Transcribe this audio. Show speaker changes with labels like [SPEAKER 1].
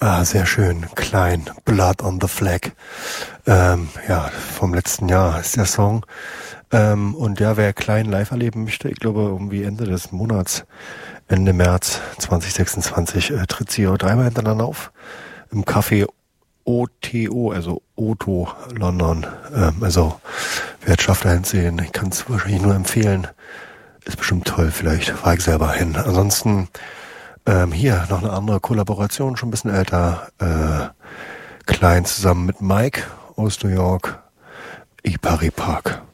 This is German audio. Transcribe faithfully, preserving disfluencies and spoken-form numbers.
[SPEAKER 1] Ah, sehr schön. Klein, Blood on the Flag. Ähm, ja, vom letzten Jahr ist der Song. Ähm, und ja, wer Klein live erleben möchte, ich glaube irgendwie Ende des Monats, Ende März zwanzig sechsundzwanzig, äh, tritt sie auch dreimal hintereinander auf. Im Café O T O, also Otto London. Ähm, also, wer es schafft, da hinzugehen, ich kann es wahrscheinlich nur empfehlen. Ist bestimmt toll, vielleicht fahre ich selber hin. Ansonsten ähm, hier noch eine andere Kollaboration, schon ein bisschen älter. Äh, Klein zusammen mit Mike aus New York, Ipari Park.